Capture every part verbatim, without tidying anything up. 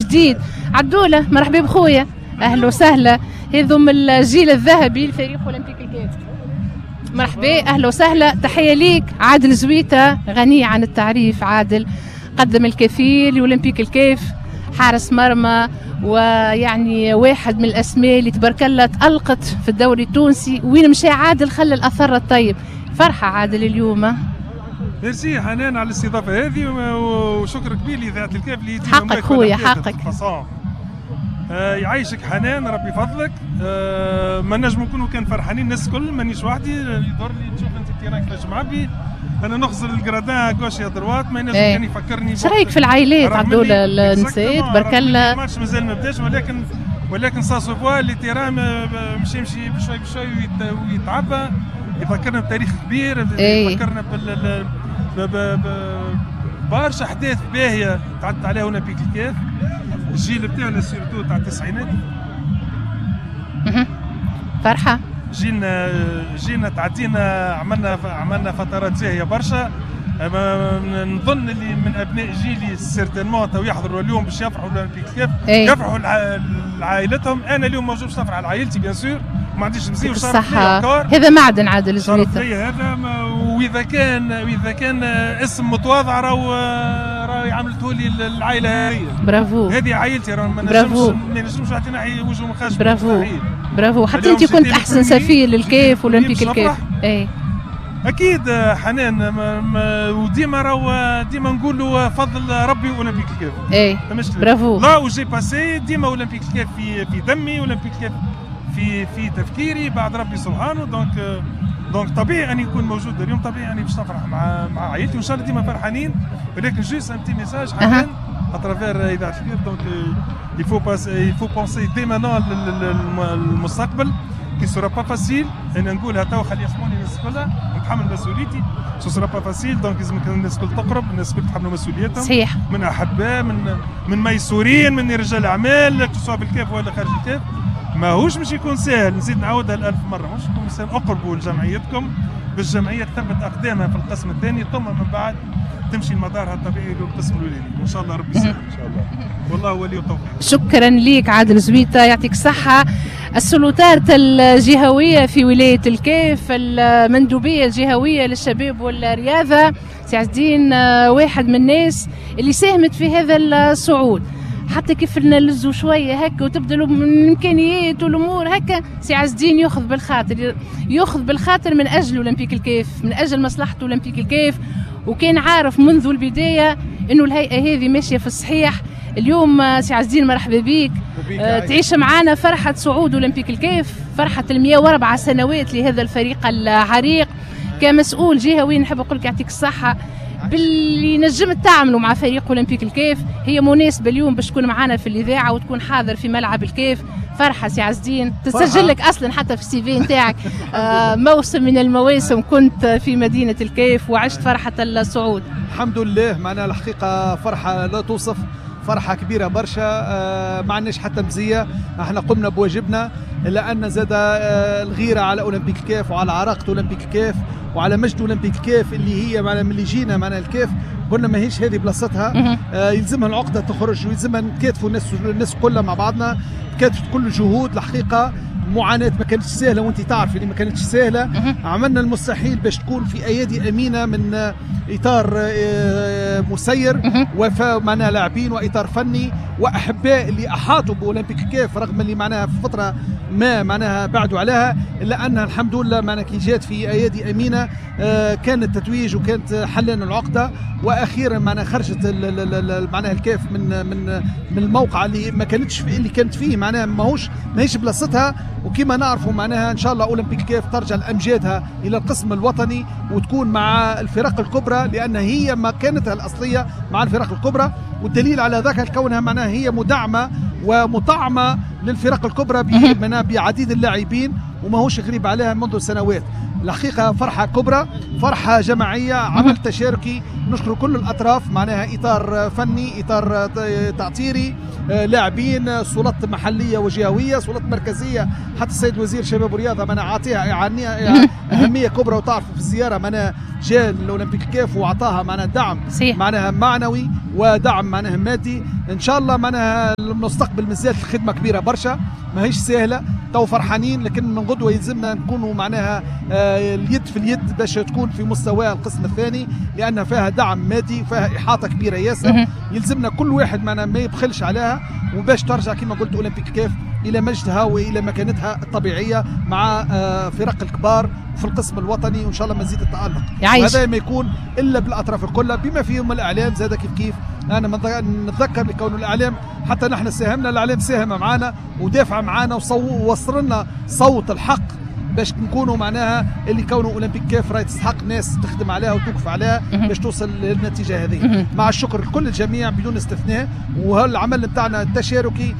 جديد. عدولة مرحبا بخويا، اهلا وسهلا. هذم الجيل الذهبي لفريق اولمبيك الكيف. مرحبا اهلا وسهلا، تحيه ليك. عادل زويته غني عن التعريف، عادل قدم الكثير لاولمبيك الكيف، حارس مرمى ويعني واحد من الاسماء اللي تبارك الله تألقت في الدوري التونسي. وين مشى عادل خلى الاثر الطيب. فرحه عادل اليوم. ميرسي حنان على الاستضافه هذه، وشكر كبير لاذاعه الكاف اللي حقك خويا حقك. آه يعيشك حنان ربي فضلك. آه ما نجم نكونوا كان فرحانين الناس الكل، مانيش وحدي. يظهر لي تشوف انت التيران كيفاش معبي، انا نخزر الجرادان كوش يا دروات، ما ينجم كان يفكرني. ايش رايك في العائلات عدول النساء تبارك الله؟ الماتش مازال ما بداش، ولكن ولكن سا سو فوا لي تيران مشي يمشي بشوي بشوي ويتعبى، يفكرنا بتاريخ كبير، يفكرنا بال برشا احداث باهيه تعدت عليها اولمبيك الكاف. الجيل بتاعنا سيرتو تاع التسعينات. فرحه جينا جينا تعدينا، عملنا عملنا فترات زاهيه برشا. نظن اللي من ابناء جيلي سيرتينمون تو يحضروا اليوم باش يفرحوا الاولمبيك الكاف، يفرحوا لعائلتهم. انا اليوم موجود باش نفرح على عائلتي بيان سور، ما عنديش نزيد شرف ليا. هذا معدن عادل زويته هذا. واذا كان واذا كان اسم متواضع راهو راهو عملته لي العائله هذه. برافو، هذه عائلتي. راهو ما نجمش ما نجمش واحد ينحي وجهه من خشب. برافو برافو. حتى انت كنت احسن سفير للكيف واولمبيك الكيف. اي اكيد حنان. وديما راهو ديما نقولوا فضل ربي واولمبيك الكاف. اي برافو. لا وجي باسي ديما اولمبيك الكاف في في دمي، اولمبيك الكاف في في تفكيري بعد ربي سبحانه. دونك دونك طبيعي اني نكون موجود اليوم، طبيعي اني باش نفرح مع مع عائلتي، وان شاء الله ديما فرحانين. ولكن جوست ان بتي ميساج حنان اترافير اذاعه الكاف. دونك يفو باس يفو بونسي دي مانون للمستقبل كي سورا با فاسيل. انا نقولها تو خلي يسمعوني الناس كلها، نتحمل مسؤوليتي. سو سورا با فاسيل. دونك لازم الناس الكل تقرب، الناس الكل تحملوا مسؤوليتهم. صحيح. من احباء، من من ميسورين، من رجال اعمال، سواء في الكاف ولا خارج الكاف. ماهوش مش يكون سهل، نزيد نعاودها الألف مرة، مش يكون سهل. اقربوا لجمعيتكم بالجمعية تثبت أقدامها في القسم الثاني، ثم من بعد تمشي لمدارها الطبيعي للقسم الأولاني. وإن شاء الله ربي يسهل إن شاء الله، والله ولي التوفيق. شكرا ليك عادل زويته، يعطيك الصحة. السلطات الجهوية في ولاية الكيف، المندوبية الجهوية للشباب والرياضة، سي عز الدين واحد من الناس اللي ساهمت في هذا الصعود. حتى كيف نلزوا شويه هكا وتبدلوا من الامكانيات والامور هكا، سي عز الدين ياخذ بالخاطر، ياخذ بالخاطر من اجل اولمبيك الكيف، من اجل مصلحه اولمبيك الكيف. وكان عارف منذ البدايه انه الهيئه هذه ماشيه في الصحيح. اليوم سي عز الدين مرحبا بك. آه تعيش معنا فرحه صعود اولمبيك الكيف، فرحه المئة وأربع سنوات لهذا الفريق العريق. كمسؤول جهوي نحب نقول لك يعطيك الصحه باللي نجمت تعملوا مع فريق اولمبيك الكيف. هي مناسبه اليوم باش تكون معنا في الاذاعه وتكون حاضر في ملعب الكيف. فرحه سي عز الدين، تسجل لك اصلا حتى في السي في نتاعك آه موسم من المواسم كنت في مدينه الكيف وعشت فرحه الصعود. الحمد لله، معنا الحقيقه فرحه لا توصف، فرحه كبيره برشا. آه ما عندناش حتى مزيه، احنا قمنا بواجبنا، الا ان زاد آه الغيره على اولمبيك الكيف وعلى عراقه اولمبيك الكيف وعلى مجد اولمبيك الكيف اللي هي معنا من اللي جينا معنا الكيف. قلنا ماهيش هذه بلاصتها، آه يلزمها العقده تخرج، ويلزمها نتكاتفوا الناس الناس كلها مع بعضنا، تكاتفوا كل الجهود. الحقيقه معاناه ما كانتش سهله، وانت تعرف اللي ما كانتش سهله. عملنا المستحيل باش تكون في ايادي امينه من اطار مسير، وفاء معناها لاعبين واطار فني واحباء اللي احاطوا باولمبيك الكيف، رغم اللي معناها في فتره ما معناها بعدوا عليها، الا انها الحمد لله معناها كي جات في ايادي امينه كان التتويج وكانت حلنا العقده. واخيرا معناها خرجت معناها الكيف من من من الموقع اللي ما كانتش اللي كانت فيه، معناها ماهوش ماهيش بلاصتها. وكما نعرفوا معناها ان شاء الله اولمبيك الكيف ترجع لامجادها الى القسم الوطني وتكون مع الفرق الكبرى، لان هي مكانتها الاصليه مع الفرق الكبرى. والدليل على ذلك كونها معناها هي مدعمه ومطعمه للفرق الكبرى بعديد اللاعبين، وماهوش غريب عليها منذ سنوات. الحقيقه فرحه كبرى، فرحه جماعيه، عمل تشاركي، نشكر كل الاطراف، معناها اطار فني، اطار تعطيري، لاعبين، سلطات محليه وجهويه، سلطات مركزيه، حتى السيد وزير الشباب والرياضه معناها عاطيها اهميه كبرى، وتعرفوا في الزياره معناها جاء الاولمبيك الكاف وعطاها معناها دعم معناها معنوي ودعم معناها مادي. ان شاء الله معناها المستقبل مازالت الخدمه كبيره برشا، ماهيش سهله، تو فرحانين، لكن من غدوه يلزمنا نكونوا معناها آه اليد في اليد باش تكون في مستوى القسم الثاني، لان فيها دعم مادي وفيها احاطه كبيره ياسر، يلزمنا كل واحد معناها ما يبخلش عليها، وباش ترجع كما قلت اولمبيك الكاف الى مجدها والى مكانتها الطبيعيه مع آه فرق الكبار في القسم الوطني، وان شاء الله مزيد التالق. وهذا ما يكون الا بالاطراف الكل بما فيهم الاعلام زاد كيف كيف. انا نتذكر لكون الاعلام حتى نحن ساهمنا، الاعلام ساهم معنا ودافع معنا ووصل لنا صوت الحق باش نكونوا معناها اللي كونوا اولمبيك كاف راهي تستحق ناس تخدم عليها وتوقف عليها باش توصل للنتيجه هذه. مع الشكر لكل الجميع بدون استثناء، وهالعمل نتاعنا التشاركي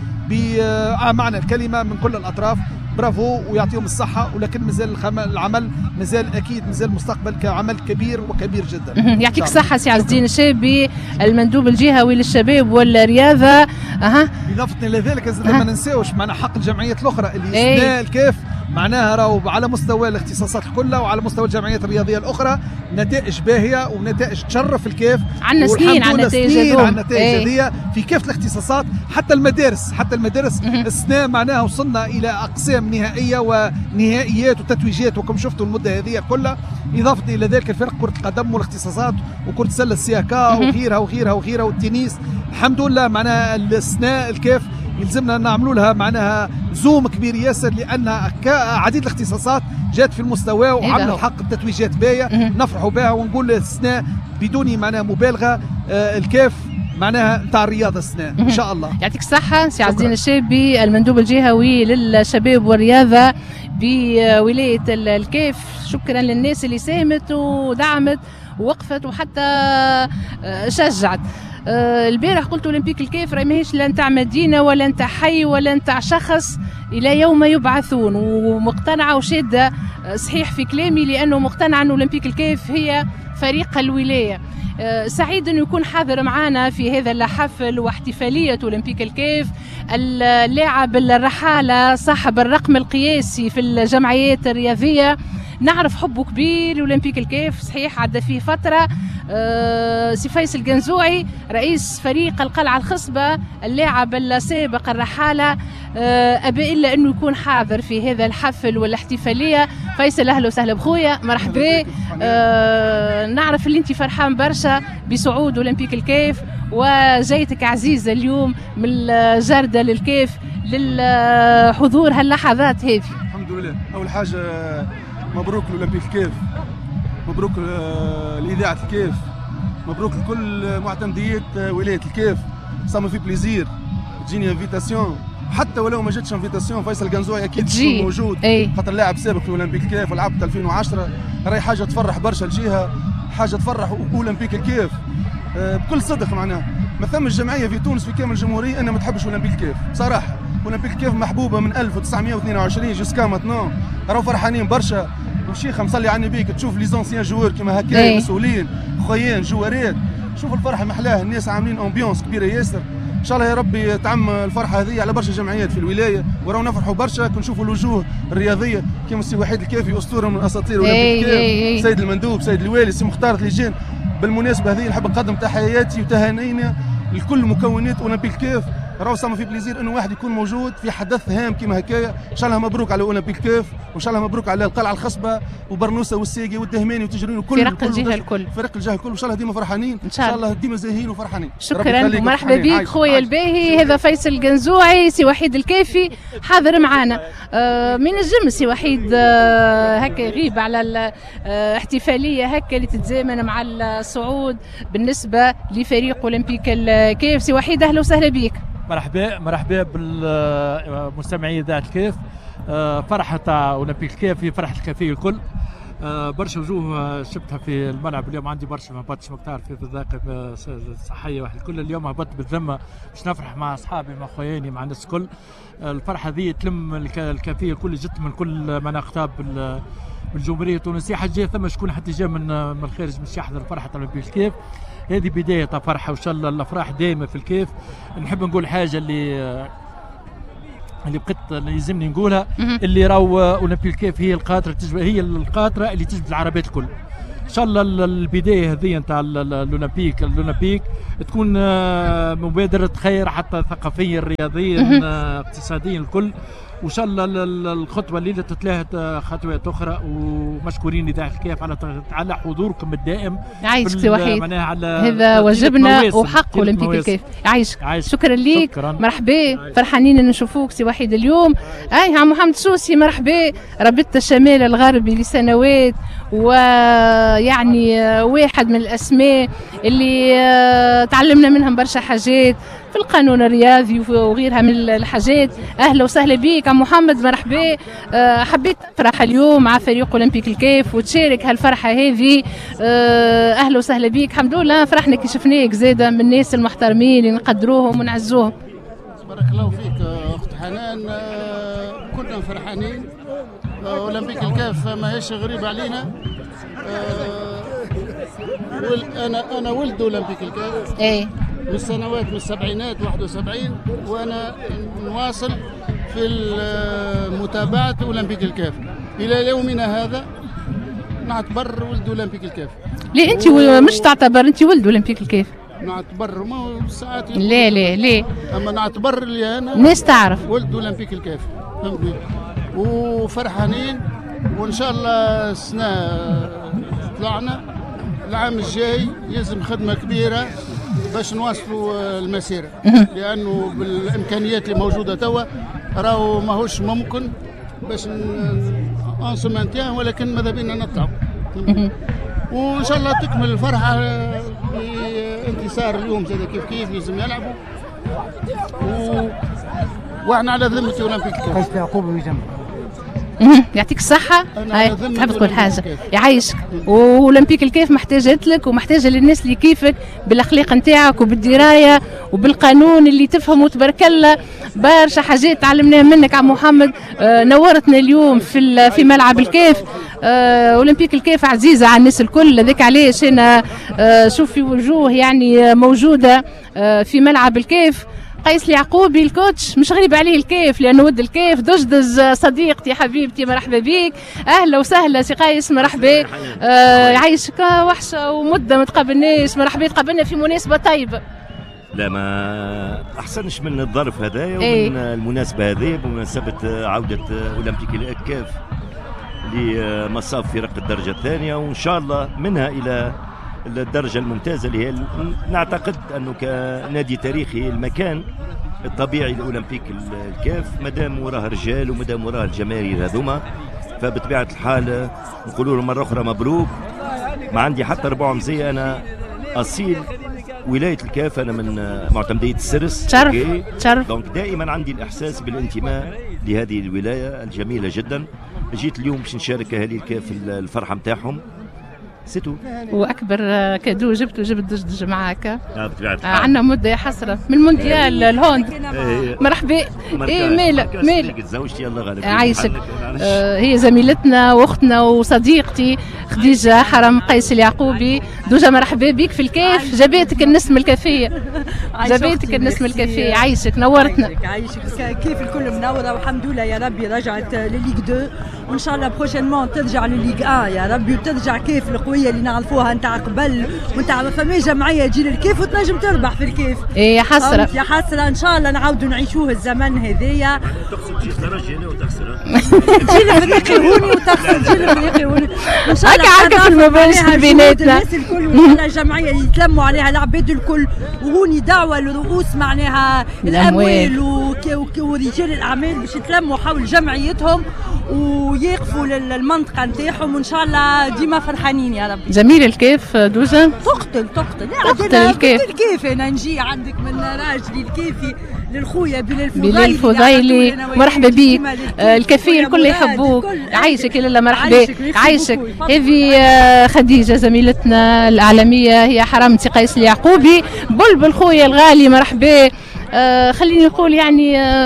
بمعنى الكلمه من كل الاطراف. برافو ويعطيهم الصحة، ولكن مازال العمل مازال أكيد مازال مستقبل كعمل كبير وكبير جدا. يعطيك الصحة سي عز الدين الشابي المندوب الجهوي للشباب والرياضة. أها إضافة إلى ذلك ما ننساوش معنا حق الجمعيات الأخرى اللي ايه؟ الكاف معناها راهو على مستوى الاختصاصات كلها وعلى مستوى الجمعيات الرياضيه الاخرى نتائج باهيه ونتائج تشرف الكاف. عندنا سنين على النتائج على النتائج هذه في كافه الاختصاصات، حتى المدارس حتى المدارس السنه معناها وصلنا الى اقسام نهائيه ونهائيات وتتويجات وكم شفتوا المده هذه كلها. اضافه الى ذلك الفرق كره القدم والاختصاصات وكره السله السياكا وغيرها وغيرها وغيرها والتنس، الحمد لله معناها السنه الكاف يلزمنا نعملوا لها معناها زوم كبير ياسر، لان عديد الاختصاصات جات في المستوى وعملت الحق بتتويجات باهيه نفرحوا بها، ونقول السنه بدون معناها مبالغه آه الكاف معناها نتاع الرياضه السنه ان شاء الله. يعطيك الصحه سي عز الدين الشابي المندوب الجهوي للشباب والرياضه بولايه الكاف. شكرا للناس اللي ساهمت ودعمت ووقفت وحتى شجعت. آه البارح قلت اولمبيك الكاف راهي ماهيش لا نتاع مدينه ولا نتاع حي ولا نتاع شخص الى يوم يبعثون، ومقتنعه وشاده صحيح في كلامي لانه مقتنعه ان اولمبيك الكاف هي فريق الولايه. آه سعيد انه يكون حاضر معنا في هذا الحفل واحتفاليه اولمبيك الكاف اللاعب الرحاله صاحب الرقم القياسي في الجمعيات الرياضيه. نعرف حبه كبير لاولمبيك الكاف، صحيح عدى فيه فتره. أه سي فيصل القنزوعي رئيس فريق القلعه الخصبه اللاعب السابق الرحاله أه ابى الا انه يكون حاضر في هذا الحفل والاحتفاليه. فيصل اهلا وسهلا بخويا، مرحبا. أه نعرف اللي انت فرحان برشا بصعود اولمبيك الكاف وجيتك عزيزه اليوم من الجرده للكاف للحضور هاللحظات هذه. الحمد لله. اول حاجه مبروك الاولمبيك الكاف، مبروك لاذاعه الكاف، مبروك لكل معتمديات ولايه الكاف. صام في بليزير تجيني انفيتاسيون، حتى ولو ما جاتش انفيتاسيون فيصل القنزوعي اكيد يكون موجود، خاطر لاعب سابق في اولمبيك الكاف ولعبت ألفين وعشرة، راهي حاجه تفرح برشا الجهه، حاجه تفرح اولمبيك الكاف بكل صدق. معناها ما ثمش جمعيه في تونس في كامل الجمهوريه انها ما تحبش اولمبيك الكاف بصراحه. اولمبيك الكاف محبوبه من ألف وتسعمائة واثنين وعشرين جوسكا ماتنون، راهو فرحانين برشا. وشيخه مصلي على النبي تشوف لي زونسيان جوار كيما هكا مسؤولين خويان جوارات، شوف الفرحه محلاها، الناس عاملين امبيونس كبيره ياسر. ان شاء الله يا ربي تعم الفرحه هذه على برشا جمعيات في الولايه، وراو نفرحوا برشا كي نشوفوا الوجوه الرياضيه كيما السي وحيد الكافي اسطوره من اساطير اولمبيك الكاف، سيد المندوب، سيد الوالي، السي مختار ليجين. بالمناسبه هذه نحب نقدم تحياتي وتهانينا لكل مكونات اولمبيك الكاف. راهو صام في بليزير انه واحد يكون موجود في حدث هام كيما هكايا. ان شاء الله مبروك على اولمبيك كاف، وان شاء الله مبروك على القلعه الخصبه وبرنوسه والسيقي والدهماني وتجرين وكل فرق الجهه الكل، فرق الجهه الكل. وان شاء الله ديما فرحانين، ان شاء الله ديما زاهين وفرحانين. شكرا ومرحبا بك خويا الباهي. هذا فيصل القنزوعي، سي وحيد الكافي حاضر معنا. آه من الجم سي وحيد آه هكا يغيب على الاحتفاليه هكا اللي تتزامن مع الصعود بالنسبه لفريق اولمبيك الكاف. سي وحيد اهلا وسهلا بك. مرحبا مرحبا بالمستمعين اذاعه الكاف. فرحه تاع اولمبيك الكاف هي فرحه الكافيه الكل. برشا وجوه شفتها في الملعب اليوم، عندي برشا ما هبطتش مختار في الذاقه الصحيه واحد الكل. اليوم هبطت بالذمه باش نفرح مع اصحابي مع خوياني مع الناس الكل. الفرحه ذي تلم الكافيه الكل، جت من كل مناخ بالجمهوريه التونسيه. حاجه ثم شكون حتى جا من من الخارج مش يحضر فرحه اولمبيك الكيف. هذه بدايه فرحه وان شاء الله الافراح دائمه في الكيف. نحب نقول حاجه اللي اللي بقيت اللي يلزمني نقولها، اللي راهو اولمبيك الكيف هي القاطره تجب هي القاطره اللي تجبد العربات الكل. ان شاء الله البدايه هذه نتاع الاولمبيك الاولمبيك تكون مبادره خير حتى ثقافيا رياضيا اقتصاديا الكل. وان شاء الله الخطوه الليله تتلاها خطوات اخرى، ومشكورين اذاعه الكيف على على حضوركم الدائم. يعيشك سي وحيد، على هذا واجبنا وحق اولمبيك الكيف. يعيشك، شكرا ليك، مرحبا، فرحانين ان نشوفوك سي وحيد اليوم. اي عم محمد سوسي مرحبا، رابطه الشمال الغربي لسنوات، ويعني واحد من الاسماء اللي تعلمنا منهم برشا حاجات في القانون الرياضي وغيرها من الحاجات. اهلا وسهلا بك عم محمد، مرحبا. أه حبيت تفرح اليوم مع فريق اولمبيك الكيف وتشارك هالفرحه هذه. أه اهلا وسهلا بك. الحمد لله فرحنا كي شفناك زاده من الناس المحترمين اللي نقدروهم ونعزوهم. بارك الله فيك اخت حنان، أه كلنا فرحانين. أه اولمبيك الكيف ماهيش غريبه علينا. أه انا انا ولد اولمبيك الكيف. ايه من السنوات من السبعينات واحد وسبعين وانا نواصل في متابعه اولمبيك الكيف الى يومنا هذا. نعتبر ولد اولمبيك الكيف. ليه انت و... مش تعتبر انت ولد اولمبيك الكيف؟ نعتبر ما ساعات لا لا لا اما نعتبر اللي انا الناس تعرف ولد اولمبيك الكيف، فهمتني؟ وفرحانين وان شاء الله السنه طلعنا العام الجاي يلزم خدمه كبيره باش نواصلوا المسيره، لانه بالامكانيات اللي موجوده توا راهو ماهوش ممكن باش انسومانتيان، ولكن ماذا بينا نطلعوا. وان شاء الله تكمل الفرحه بانتصار اليوم زاد كيف كيف لازم يلعبوا. و... واحنا على ذمه اولمبيك الكيف. يعقوب يجمع. يعطيك الصحة. هاي تحب تقول حاجة؟ يعيشك. واولمبيك الكيف محتاجة لك ومحتاجة للناس اللي كيفك بالاخلاق نتاعك وبالدراية وبالقانون اللي تفهم تبارك الله. برشا حاجات تعلمناها منك عم محمد. آه نورتنا اليوم في في ملعب الكيف. آه اولمبيك الكيف عزيزة على الناس الكل، هذاك علاش انا آه شوف في وجوه يعني موجودة آه في ملعب الكيف. قيس اليعقوبي الكوتش مش غريب عليه الكيف لانه ود الكيف. دجدج صديقتي حبيبتي مرحبا بيك، اهلا وسهلا سي قيس مرحبا. آه يعيشك وحشه ومده ما تقابلناش، مرحبا تقابلنا في مناسبه طيبه. لا ما احسنش من الظرف هذايا ومن ايه؟ المناسبه هذه بمناسبه عوده اولمبيك الكيف لمصاف فرق الدرجه الثانيه، وان شاء الله منها الى الدرجة الممتازة اللي هي نعتقد أنه كنادي تاريخي المكان الطبيعي لأولمبيك الكيف مادام وراه رجال ومادام وراه الجماهير هذوما، فبطبيعة الحال نقولوا له مرة أخرى مبروك. ما عندي حتى ربع مزية، أنا أصيل ولاية الكيف، أنا من معتمدية السرس. تشرف تشرف. دونك دائما عندي الإحساس بالانتماء لهذه الولاية الجميلة جدا. جيت اليوم باش نشارك أهالي الكيف الفرحة متاعهم. سيتو. واكبر كادو جبته جبت دجدج معاك. اه عندنا مده يا حسره من المونديال الهوند. مرحبا. ايه مالك مالك زوجتي الله غالب عايشك. آه هي زميلتنا واختنا وصديقتي خديجه حرم قيس اليعقوبي. دوجا مرحبا بك في الكيف. جابتك النسمه الكافيه، جابتك النسمه الكافيه. عايشك نورتنا. عايشك كيف الكل منوره والحمد لله يا ربي. رجعت لليغ اثنين وان شاء الله بروشينمون ترجع لليغ واحد يا ربي، وترجع كيف القويه اللي نعرفوها نتاع قبل ونتاع ما فماش جمعيه تجي للكيف وتنجم تربح في الكيف. ايه يا حسره يا حسره. ان شاء الله نعاودوا نعيشوه الزمن هذايا. تقصد تجي ترجي هنا وتخسر؟ تجي الافريقي هوني وتخسر، تجي الافريقي هوني. ان شاء الله هكا في المباريات اللي بيناتنا الناس الكل وان شاء الله الجمعيه اللي يتلموا عليها العباد الكل، وهوني دعوه لرؤوس معناها الاموال ورجال الاعمال باش يتلموا حول جمعيتهم ويقفوا للمنطقه نتاعهم، وان شاء الله ديما فرحانين يا رب. جميل الكيف دوجا. تقتل تقتل تقتل الكيف. الكيف انا نجي عندك من راجلي الكيفي للخويا بلال الفضيلي. بلال الفضيلي مرحبا بك. الكافيه الكل يحبوك. عايشك لاله مرحبا. عايشك. هذه خديجه زميلتنا الاعلاميه، هي حرمتي قيس اليعقوبي. بلبل خويا الغالي مرحبا. آه خليني نقول يعني آه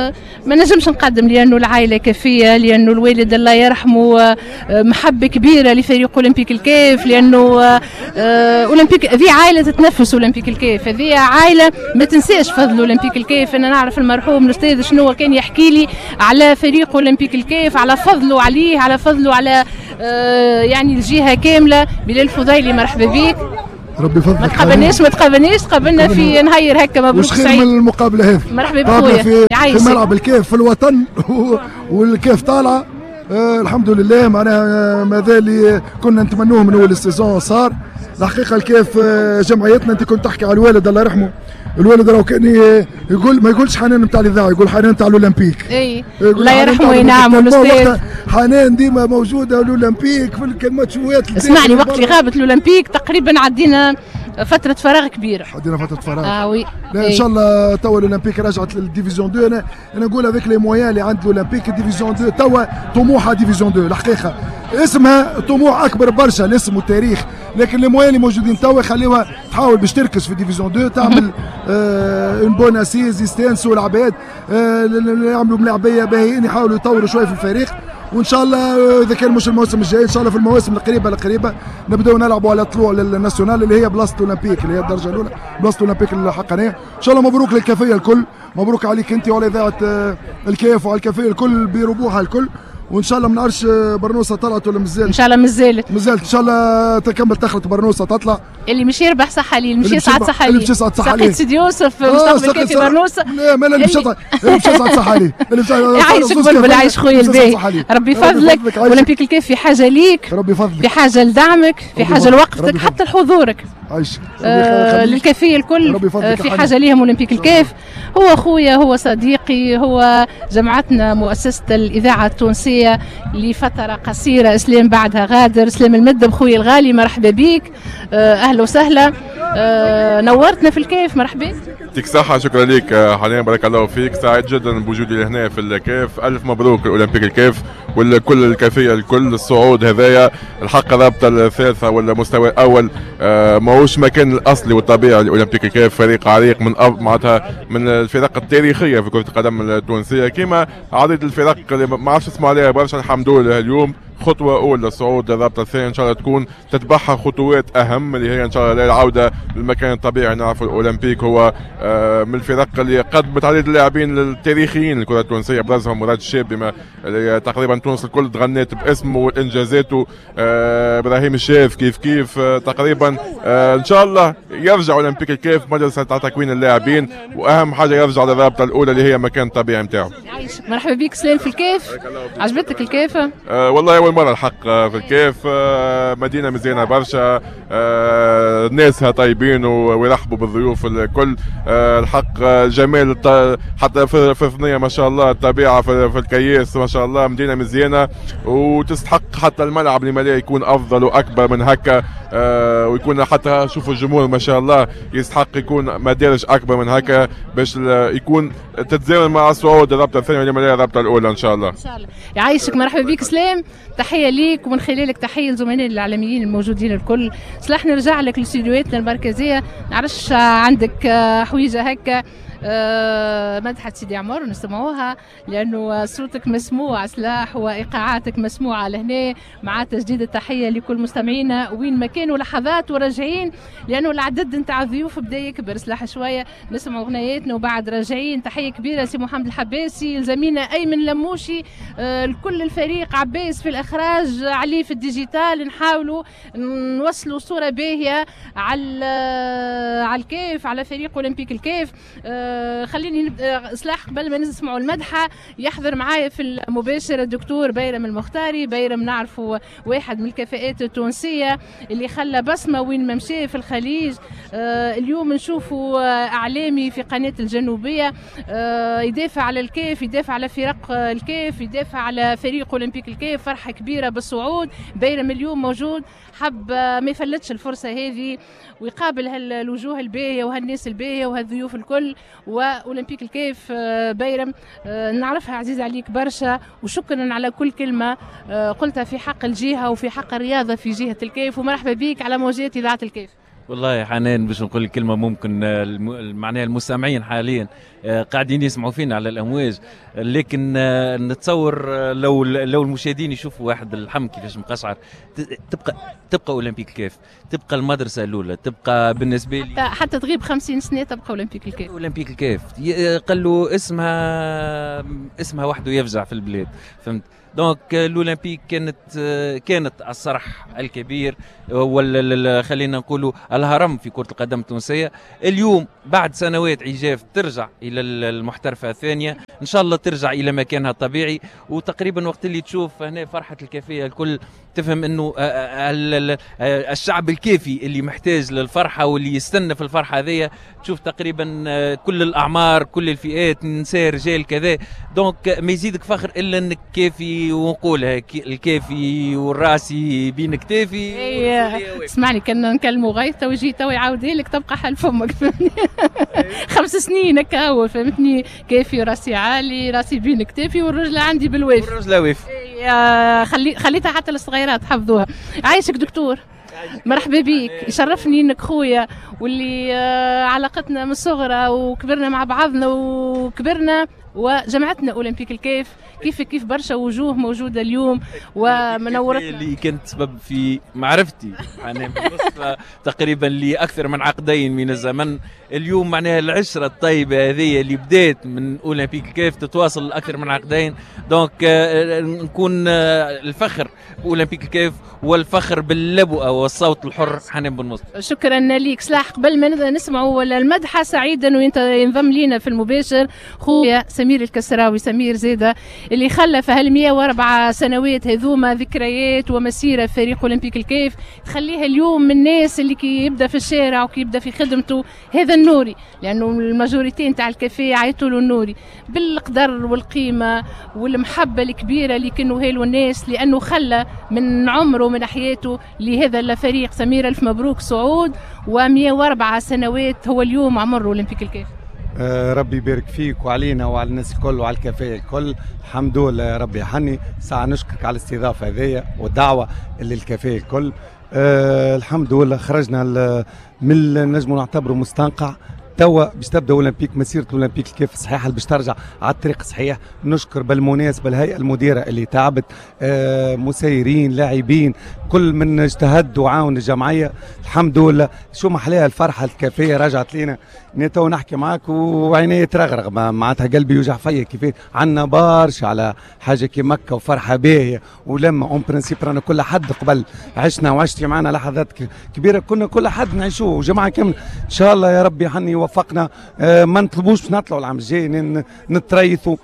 ما نجمش نقدم لانه العائله كافيه، لانه الوالد الله يرحمه محبه كبيره لفريق اولمبيك الكيف، لانه اولمبيك هذه عائله تتنفس اولمبيك الكيف، هذه عائله ما تنساش فضل اولمبيك الكيف. انا نعرف المرحوم الاستاذ شنو كان يحكي لي على فريق اولمبيك الكيف، على فضله عليه، على فضله على يعني الجهه كامله. بلال الفضيلي مرحبا بك. ربي يفضلك. ما تقابلناش ما تقابلناش تقابلنا في نهير هكا. مبروك سعيد. وش خير من المقابله هذه؟ مرحبا بخويا في, في ملعب الكيف في الوطن والكيف طالعه. آه الحمد لله معناها مازال كنا نتمنوه من اول السيزون صار. الحقيقه الكيف جمعيتنا، انت كنت تحكي على الوالد الله يرحمه، الوالد راهو كان يقول ما يقولش حنان نتاع الاذاعه، يقول حنان نتاع الاولمبيك. اي الله يرحمه ينعم الاستاذ. حنان ديما موجوده الاولمبيك في الماتشوات. اسمعني وقت اللي غابت الاولمبيك تقريبا عدينا فترة فراغ كبيرة. عدينا فترة فراغ. اه وي. لا ان شاء الله توا الاولمبيك رجعت للديفيزيون اثنين. انا انا نقول هذيك لي مويان اللي عند الاولمبيك ديفيزيون اثنين توا طموحها ديفيزيون اثنين. الحقيقة اسمها طموح اكبر برشا الاسم والتاريخ، لكن لي مويان اللي موجودين توا يخليوها تحاول باش تركز في ديفيزيون اثنين، تعمل آه اون بون اسيز يستانسوا العباد، آه يعملوا ملاعبية باهيين، يحاولوا يطوروا شوية في الفريق. وان شاء الله اذا كان مش الموسم الجاي ان شاء الله في المواسم القريبه القريبه نبداو نلعبوا على طلوع للناسيونال اللي هي بلاصه اولمبيك اللي هي الدرجه الاولى، بلاصه اولمبيك الحقانيه. ان شاء الله مبروك للكافيه الكل، مبروك عليك انت وعلى اذاعه الكيف وعلى الكافيه الكل بربوحها الكل. وان شاء الله ما نعرفش برنوسه طلعت ولا مازالت. ان شاء الله مازالت مازالت ان شاء الله تكمل تخلط برنوسه تطلع. اللي مش يربح صح عليه، اللي مش يسعد صح عليه، اللي مش يسعد صح عليه. سيدي يوسف مستقبل كيفي برنوسه. لا ما اللي مش يسعد اللي مش يسعد صح عليه. يعيشك بلبل، يعيش خويا الباهي. ربي يفضلك. اولمبيك الكيف في حاجه ليك، ربي يفضلك، في حاجه لدعمك، في حاجه لوقتك، حتى لحضورك. عايشك آه للكافيه الكل في حاجه ليهم اولمبيك الكيف. هو اخويا، هو صديقي، هو جمعتنا مؤسسه الاذاعه التونسيه لفتره قصيره. اسلام بعدها غادر، اسلام المدب خويا الغالي مرحبا بك. آه اهلا وسهلا. آه نورتنا في الكيف، مرحبا. يعطيك الصحة، شكرا لك حنان، بارك الله فيك. سعيد جدا بوجودي هنا في الكيف. ألف مبروك الأولمبيك الكيف والكل الكافية الكل. الصعود هذايا الحق الرابطة الثالثة ولا مستوى الأول آه ماهوش مكان الأصلي والطبيعي لأولمبيك الكيف. فريق عريق من معناتها من الفرق التاريخية في كرة القدم التونسية، كما عدد الفرق اللي ما عرفتش اسمع عليها برشا. الحمد لله اليوم خطوة أولى للصعود للرابطة الثانية، إن شاء الله تكون تتبعها خطوات أهم اللي هي إن شاء الله العودة للمكان الطبيعي. نعرف الأولمبيك هو من الفرق اللي قدمت عدد اللاعبين التاريخيين للكرة التونسية، أبرزهم مراد الشاب بما اللي تقريبا تونس الكل تغنت باسمه وإنجازاته. إبراهيم الشاف كيف كيف تقريبا. إن شاء الله يرجع أولمبيك الكيف مجلس تكوين اللاعبين، وأهم حاجة يرجع للرابطة الأولى اللي هي مكان طبيعي نتاعو. مرحبا بك سلام في الكيف. عجبتك الكيف؟ أه والله أول مرة الحق في الكيف. أه مدينة مزيانة برشا، أه ناسها طيبين ويرحبوا بالضيوف الكل. أه الحق جمال حتى في الثنية ما شاء الله، الطبيعة في الكياس ما شاء الله، مدينة مزيانة وتستحق حتى الملعب اللي ملاه يكون أفضل وأكبر من هكا. أه ويكون حتى شوفوا الجمهور ما شاء الله يستحق يكون مدارج أكبر من هكا باش يكون تتزامن مع صعود الرابطة الثانية اللي ملاه الرابطة الأولى إن شاء الله. إن شاء الله يعيشك. مرحبا بك سلام، تحية ليك ومن خلالك تحية لزملائنا الإعلاميين الموجودين الكل. صلاح نرجع لك لاستديوهاتنا المركزية، نعرفش عندك حويجة هكا أه مدحت سيدي عمر نسمعوها لأنه صوتك مسموع سلاح وإيقاعاتك مسموعة لهنا، مع تجديد التحية لكل مستمعينا وين ما كانوا لحظات وراجعين، لأنه العدد نتاع الضيوف بدا يكبر سلاح شوية. نسمعوا أغنياتنا وبعد راجعين. تحية كبيرة سي محمد الحباسي، لزميلنا أيمن لموشي، أه لكل الفريق، عباس في الإخراج، علي في الديجيتال. نحاولوا نوصلوا صورة باهية على على الكيف، على فريق أولمبيك الكيف. أه خليني نبدا سلاح قبل ما نسمعوا المدحه. يحضر معايا في المباشر الدكتور بيرم المختاري. بيرم نعرفه واحد من الكفاءات التونسيه اللي خلى بصمه وين ما مشى في الخليج. آه اليوم نشوفه اعلامي في قناه الجنوبيه، آه يدافع على الكيف، يدافع على فرق الكيف، يدافع على فريق اولمبيك الكيف. فرحه كبيره بالصعود. بيرم اليوم موجود، حب ما يفلتش الفرصه هذه ويقابل هالوجوه الباهيه وهالناس الباهيه وهالضيوف الكل. واولمبيك الكيف بيرم نعرفها عزيز عليك برشا، وشكرا على كل كلمه قلتها في حق الجهه وفي حق الرياضه في جهه الكيف، ومرحبا بك على موجات اذاعه الكيف. والله يا حنان باش نقول كلمه ممكن معناها المستمعين حاليا قاعدين يسمعوا فينا على الامواج، لكن نتصور لو لو المشاهدين يشوفوا واحد اللحم كيفاش مقشعر، تبقى تبقى اولمبيك الكاف، تبقى المدرسه الاولى، تبقى بالنسبه لي حتى, حتى تغيب خمسين سنه تبقى اولمبيك الكاف. اولمبيك الكاف قال له اسمها اسمها وحده يفزع في البلاد، فهمت؟ دونك الاولمبيك كانت كانت الصرح الكبير ولا خلينا نقولوا الهرم في كرة القدم التونسية. اليوم بعد سنوات عجاف ترجع إلى المحترفة الثانية، إن شاء الله ترجع إلى مكانها الطبيعي. وتقريبا وقت اللي تشوف هنا فرحة الكافية الكل تفهم انه الشعب الكافي اللي محتاج للفرحه واللي يستنى في الفرحه هذيا، تشوف تقريبا كل الاعمار كل الفئات نساء رجال كذا. دونك ما يزيدك فخر الا انك كافي، ونقولها الكافي والراسي بين كتافي. اسمعني كنا نكلموا غيث تو جيت تو يعاودها لك تبقى حل فمك فهمتني. خمس سنين هكا هو فهمتني، كافي راسي عالي راسي بين كتافي والرجله عندي بالوافي. والرجله وافي. خلي خليتها حتى الصغيرات حفظوها. عايشك دكتور، مرحبا بيك، يشرفني انك خويا واللي علاقتنا من الصغرى وكبرنا مع بعضنا وكبرنا وجمعتنا اولمبيك الكاف. كيف كيف برشا وجوه موجوده اليوم ومنورتنا اللي كنت سبب في معرفتي انا بالنسبه تقريبا لاكثر من عقدين من الزمن. اليوم معناها العشره الطيبه هذه اللي بدات من اولمبيك الكاف تتواصل اكثر من عقدين. دونك نكون الفخر باولمبيك الكاف والفخر باللبؤه والصوت الحر حنان بن مصطفى. شكرا ليك سلاح. قبل ما نسمعوا المدحه سعيدا وانت ينضم لينا في المباشر خويا سمير الكسراوي. سمير زيده اللي خلى في هال مئة وأربعة سنوات هذوما ذكريات ومسيره في فريق اولمبيك الكاف تخليها اليوم من الناس اللي كي يبدا في الشارع وكي يبدا في خدمته هذا النوري، لانه الماجوريتي نتاع الكافيه عيطوا له النوري بالقدر والقيمه والمحبه الكبيره اللي كانوا له الناس، لانه خلى من عمره ومن حياته لهذا الفريق. سمير الف مبروك صعود ومئة وأربعة سنوات هو اليوم عمر اولمبيك الكاف. آه ربي يبارك فيك وعلينا وعلى الناس الكل وعلى الكافيه الكل. الحمد لله يا ربي يحني. ساعة نشكرك على الاستضافه هذيا والدعوه للكافيه الكل. آه الحمد لله خرجنا من نجم نعتبره مستنقع، توا باش تبدا اولمبيك مسيره اولمبيك الكاف صحيحه باش ترجع على الطريق الصحيح. نشكر بالمناسبه الهيئه المديره اللي تعبت، آه مسيرين لاعبين كل من اجتهد وعاون الجمعيه. الحمد لله شو محلاها الفرحه الكافيه رجعت لينا. انا تو نحكي معاك وعيني ترغرغ معناتها قلبي يوجع فيا كيفاش عندنا برشا على حاجه كي مكه وفرحه باهيه. ولما اون برانسيب رانا كل حد قبل عشنا وعشتي معنا لحظات كبيره كنا كل حد نعيشوه وجماعه كامله. ان شاء الله يا ربي يحني وفقنا. آه ما نطلبوش نطلعوا العام الجاي نتريثوا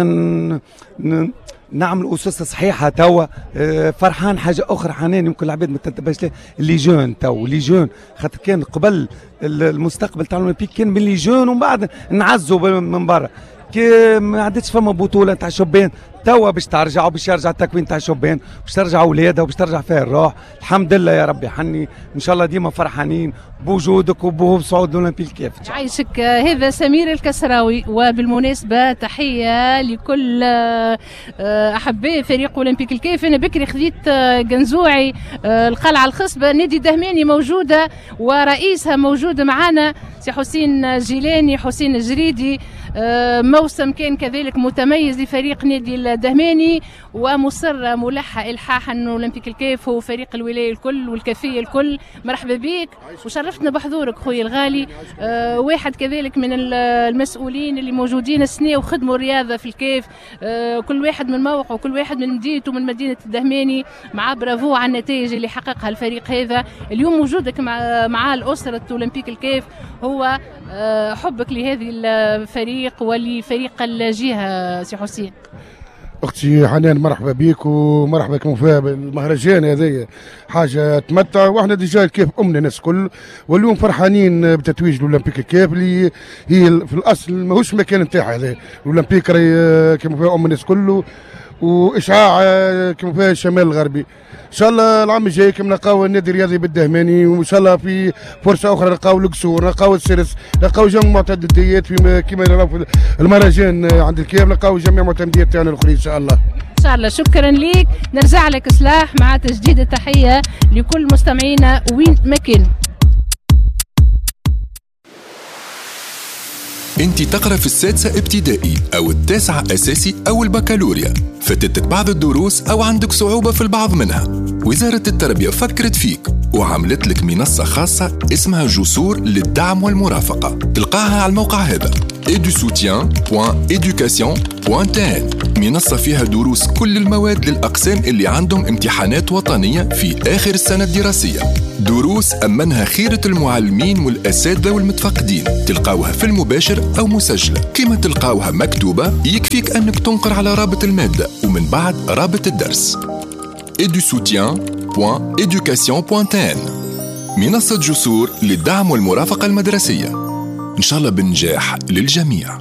نعمل اسس صحيحه توا. آه فرحان حاجه اخرى حنان يمكن العباد ما تنتبهش لها، اللي جون تو اللي جون خاطر كان قبل المستقبل تاع الاولمبيك كان من اللي جون ومن بعد نعزوا من برا. كي ما عادتش فما بطوله تاع شبان، توا باش ترجعوا باش يرجع التكوين تاع شبان باش ترجع اولادها وباش ترجع فيها الروح. الحمد لله يا ربي حني ان شاء الله ديما فرحانين بوجودك وبصعود الاولمبيك الكاف. عايشك. هذا سمير الكسراوي. وبالمناسبه تحيه لكل احباء فريق اولمبيك الكاف. انا بكري خذيت جنزوعي القلعه الخصبه نادي دهماني موجوده ورئيسها موجود معنا سي حسين جيلاني حسين الجريدي. موسم كان كذلك متميز لفريق نادي الدهماني ومصر ملحة إلحاح أنه أولمبيك الكاف هو فريق الولاية الكل والكافية الكل. مرحبا بك وشرفتنا بحضورك خويا الغالي. أه واحد كذلك من المسؤولين اللي موجودين السنة وخدموا الرياضة في الكاف. أه كل واحد من موقعه وكل واحد من مدينته من مدينة الدهماني. مع برافو على النتائج اللي حققها الفريق هذا اليوم. وجودك مع مع الأسرة أولمبيك الكاف هو أه حبك لهذه الفريق ولفريق الجهة. سي حسين. اختي حنان مرحبا بيك ومرحبا كما فيها بالمهرجان هذايا حاجه تمتع. واحنا ديجا الكاف امنا الناس كل واليوم فرحانين بتتويج الاولمبيك الكاف اللي هي في الاصل ماهوش المكان نتاعها هذا. الاولمبيك راهي كما فيها ام الناس كله واشعاع كما فيها الشمال الغربي. ان شاء الله العام الجاي كما نلقاو النادي الرياضي بالدهماني وان شاء الله في فرصه اخرى نلقاو القصور نلقاو السرس نلقاو جميع معتمديات في كما نراو في المهرجان عند الكاف نلقاو جميع معتمديات تاعنا الاخرين ان شاء الله. ان شاء الله. شكرا ليك. نرجع لك سلاح مع تجديد التحيه لكل مستمعينا وين ما كانوا. انت تقرأ في السادسة ابتدائي أو التاسعة أساسي أو البكالوريا، فاتتك بعض الدروس أو عندك صعوبة في البعض منها، وزارة التربية فكرت فيك وعملت لك منصة خاصة اسمها جسور للدعم والمرافقة. تلقاها على الموقع هذا ايدو سوتيان دوت إيدوكاسيون دوت تي إن. منصة فيها دروس كل المواد للأقسام اللي عندهم امتحانات وطنية في آخر السنة الدراسية. دروس أمنها خيرة المعلمين والأساتذة والمتفقدين، تلقاوها في المباشر أو مسجلة. كما تلقاوها مكتوبة يكفيك أنك تنقر على رابط المادة ومن بعد رابط الدرس. ايدو سوتيان دوت إيدوكاسيون دوت تي إن، منصة جسور للدعم والمرافقة المدرسية، إن شاء الله بالنجاح للجميع.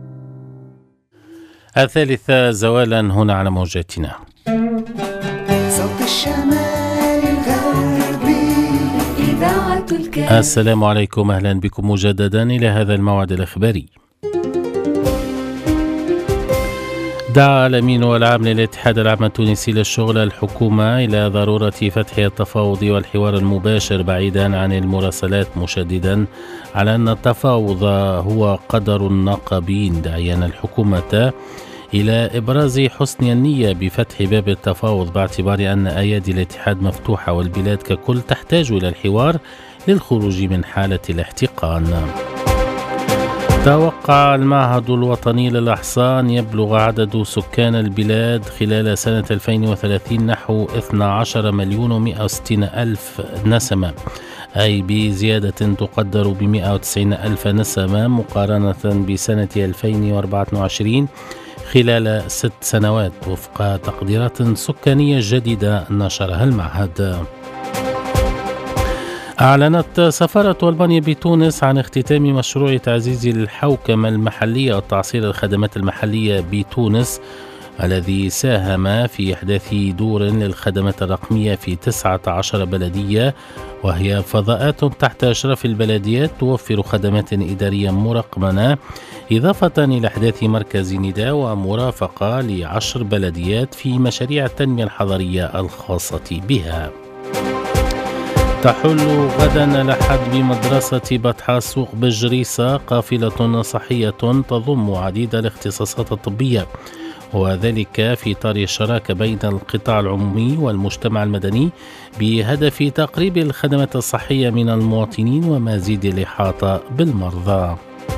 الثالثة زوالا هنا على موجاتنا. صوت الشمال الغربي إذاعة الكلام. السلام عليكم، أهلا بكم مجددا إلى هذا الموعد الإخباري. دعا الأمين العام للاتحاد العام التونسي للشغل الحكومة إلى ضرورة فتح التفاوض والحوار المباشر بعيدا عن المراسلات، مشددا على أن التفاوض هو قدر الناقبين، داعيا الحكومة إلى إبراز حسن النية بفتح باب التفاوض باعتبار أن أيادي الاتحاد مفتوحة والبلاد ككل تحتاج إلى الحوار للخروج من حالة الاحتقان. توقع المعهد الوطني للإحصاء أن يبلغ عدد سكان البلاد خلال سنة ألفين وثلاثين نحو اثني عشر مليون ومئة وستين ألف نسمة، أي بزيادة تقدر ب مئة وتسعين ألف نسمة مقارنة بسنة ألفين وأربعة وعشرين خلال ست سنوات، وفق تقديرات سكانية جديدة نشرها المعهد. أعلنت سفارة ألبانيا بتونس عن اختتام مشروع تعزيز الحوكمة المحلية وتعصير الخدمات المحلية بتونس، الذي ساهم في إحداث دور للخدمات الرقمية في تسعة عشر بلدية، وهي فضاءات تحت إشراف البلديات توفر خدمات إدارية مرقمنة، إضافة إلى إحداث مركز نداء ومرافقة لعشر بلديات في مشاريع التنمية الحضرية الخاصة بها. تحل غدا الأحد بمدرسة بطحاء سوق بجريسة قافلة صحية تضم عديد الاختصاصات الطبية، وذلك في إطار الشراكة بين القطاع العمومي والمجتمع المدني بهدف تقريب الخدمات الصحية من المواطنين ومزيد الإحاطة بالمرضى.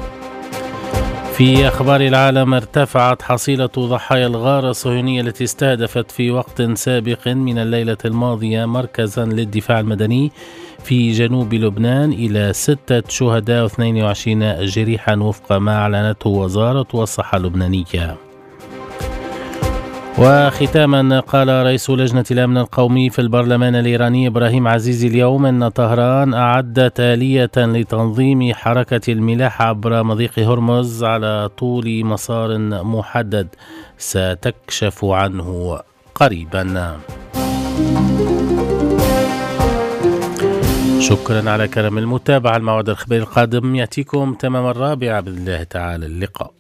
في أخبار العالم، ارتفعت حصيلة ضحايا الغارة الصهيونية التي استهدفت في وقت سابق من الليلة الماضية مركزا للدفاع المدني في جنوب لبنان إلى ستة شهداء واثنين وعشرين جريحا، وفق ما أعلنته وزارة الصحة اللبنانية. وختاما، قال رئيس لجنة الأمن القومي في البرلمان الإيراني إبراهيم عزيزي اليوم أن طهران أعدت آلية لتنظيم حركة الملاحة عبر مضيق هرمز على طول مسار محدد ستكشف عنه قريبا. شكرا على كرم المتابعة. الموعد الإخباري القادم يأتيكم تمام الرابعة بإذن الله تعالى. اللقاء.